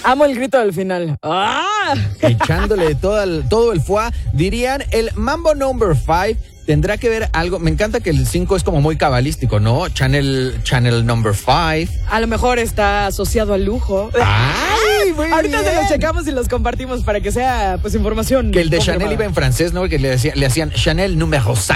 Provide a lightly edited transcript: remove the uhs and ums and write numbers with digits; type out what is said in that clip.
Amo el grito del final. ¡Ah! Echándole todo el foie. Dirían, el Mambo Number 5 tendrá que ver algo. Me encanta que el 5 es como muy cabalístico, ¿no? Channel Number 5. A lo mejor está asociado al lujo. ¡Ay, muy Ahorita bien! se los checamos y los compartimos para que sea, pues, información. Que el de confirmada. Chanel iba en francés, ¿no? Que le hacían Chanel número 5.